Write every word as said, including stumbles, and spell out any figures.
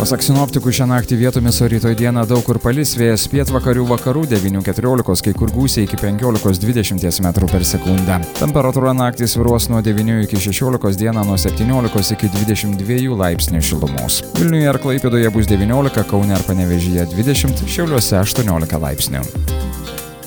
Pasak sinoptikų, šią naktį vietomis, o rytoj dieną daug kur palis, vėjas pietvakarių vakarų devynių keturiolikos, kai kur gūsiai iki penkiolikos dvidešimt metrų per sekundę. Temperatūra naktį svyruos nuo devynių iki šešiolikos, dieną nuo septyniolikos iki dvidešimt dviejų laipsnių šilumos. Vilniuje ir Klaipėdoje bus devyniolika, Kaune ir Panevėžyje dvidešimt, Šiauliuose aštuoniolika laipsnių.